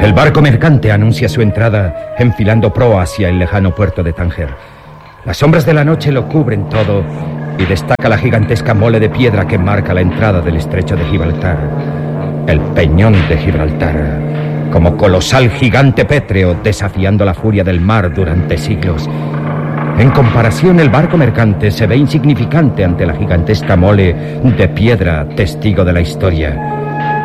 El barco mercante anuncia su entrada, enfilando proa hacia el lejano puerto de Tánger. Las sombras de la noche lo cubren todo y destaca la gigantesca mole de piedra que marca la entrada del estrecho de Gibraltar. El peñón de Gibraltar, como colosal gigante pétreo desafiando la furia del mar durante siglos. En comparación, el barco mercante se ve insignificante ante la gigantesca mole de piedra, testigo de la historia.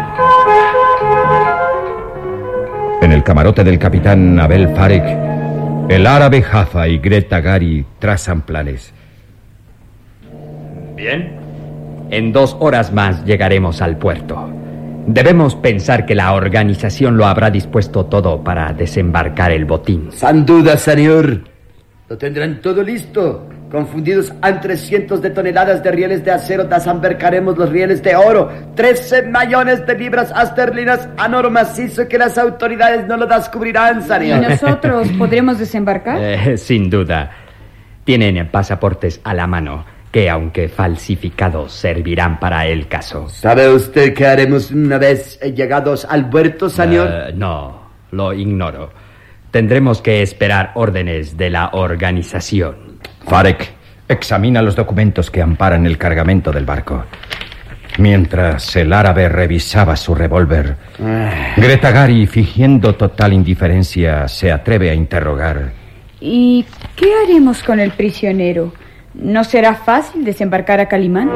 En el camarote del capitán Abel Farek, el árabe Jaffa y Greta Gary trazan planes. Bien. En 2 horas más llegaremos al puerto. Debemos pensar que la organización lo habrá dispuesto todo para desembarcar el botín. Sin duda, señor. Lo tendrán todo listo. Confundidos entre cientos de toneladas de rieles de acero, desembarcaremos los rieles de oro. 13 millones de libras esterlinas en oro macizo que las autoridades no lo descubrirán, señor. ¿Y nosotros podremos desembarcar? Sin duda. Tienen pasaportes a la mano que, aunque falsificados, servirán para el caso. ¿Sabe usted qué haremos una vez llegados al puerto, señor? No, lo ignoro. Tendremos que esperar órdenes de la organización. Farek examina los documentos que amparan el cargamento del barco. Mientras el árabe revisaba su revólver, Greta Gary, fingiendo total indiferencia, se atreve a interrogar. ¿Y qué haremos con el prisionero? ¿No será fácil desembarcar a Calimán?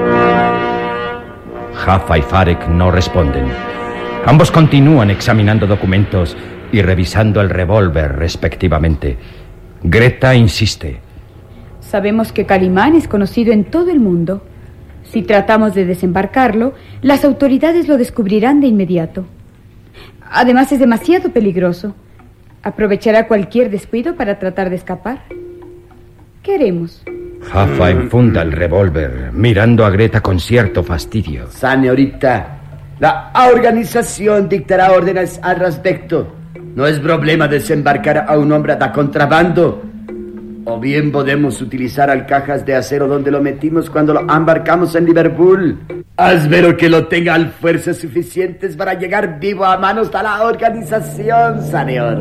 Jaffa y Farek no responden. Ambos continúan examinando documentos y revisando el revólver respectivamente. Greta insiste. Sabemos que Calimán es conocido en todo el mundo. Si tratamos de desembarcarlo, las autoridades lo descubrirán de inmediato. Además, es demasiado peligroso. Aprovechará cualquier descuido para tratar de escapar. ¿Qué haremos? Jaffa enfunda el revólver, mirando a Greta con cierto fastidio. Señorita, la organización dictará órdenes al respecto. No es problema desembarcar a un hombre de contrabando. O bien podemos utilizar alcajas de acero donde lo metimos cuando lo embarcamos en Liverpool. Espero que lo tengan fuerzas suficientes para llegar vivo a manos de la organización, señor.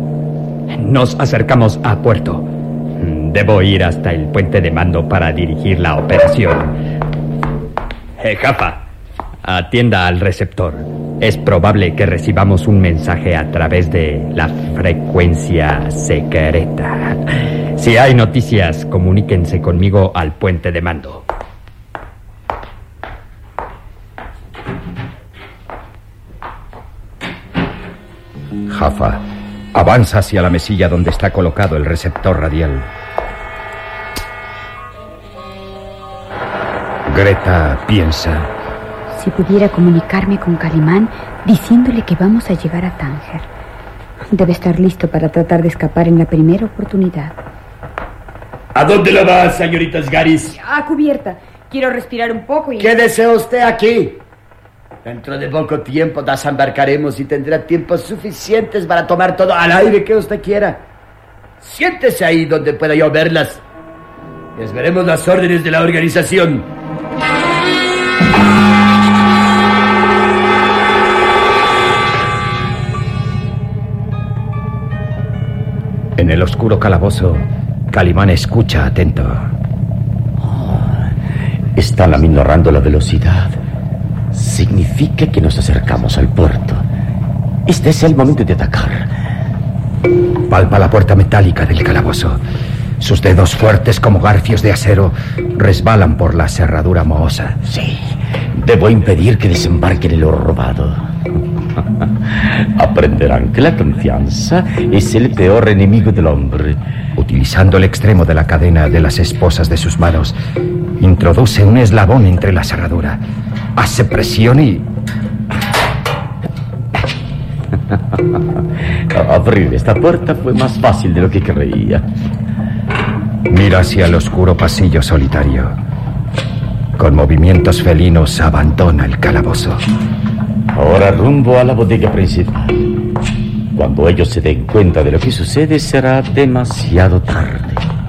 Nos acercamos a puerto. Debo ir hasta el puente de mando para dirigir la operación. Jaffa, atienda al receptor. Es probable que recibamos un mensaje a través de la frecuencia secreta. Si hay noticias, comuníquense conmigo al puente de mando. Jaffa avanza hacia la mesilla donde está colocado el receptor radial. Greta piensa. Si pudiera comunicarme con Calimán diciéndole que vamos a llegar a Tánger. Debe estar listo para tratar de escapar en la primera oportunidad. ¿A dónde la va, señoritas Garis? A cubierta. Quiero respirar un poco y... ¿Qué desea usted aquí? Dentro de poco tiempo desembarcaremos y tendrá tiempos suficientes para tomar todo al aire que usted quiera. Siéntese ahí donde pueda yo verlas. Les veremos las órdenes de la organización. En el oscuro calabozo, Calimán escucha atento. Están aminorando la velocidad. Significa que nos acercamos al puerto. Este es el momento de atacar. Palpa la puerta metálica del calabozo. Sus dedos fuertes como garfios de acero resbalan por la cerradura mohosa. Sí, debo impedir que desembarquen el oro robado. Aprenderán que la confianza es el peor enemigo del hombre. Utilizando el extremo de la cadena de las esposas de sus manos, introduce un eslabón entre la cerradura. Hace presión y... Abrir esta puerta fue más fácil de lo que creía. Mira hacia el oscuro pasillo solitario. Con movimientos felinos abandona el calabozo. Ahora rumbo a la bodega principal. Cuando ellos se den cuenta de lo que sucede, será demasiado tarde.